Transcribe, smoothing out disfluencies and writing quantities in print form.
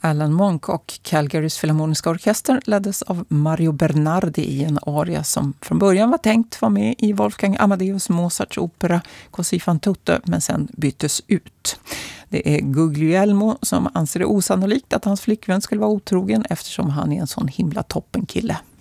Alan Monk och Calgarys Filharmoniska orkester leddes av Mario Bernardi i en aria som från början var tänkt vara med i Wolfgang Amadeus Mozarts opera Così fan tutte, men sen byttes ut. Det är Guglielmo som anser det osannolikt att hans flickvän skulle vara otrogen eftersom han är en sån himla toppenkille.